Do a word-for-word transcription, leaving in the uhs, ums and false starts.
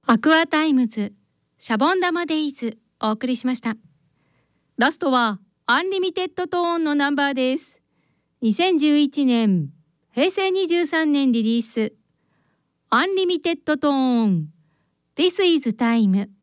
アクアタイムズシャボン玉デイズお送りしました。ラストはアンリミテッドトーンのナンバーです。にせんじゅういちねんへいせいにじゅうさんねんリリース、アンリミテッドトーン This is Time。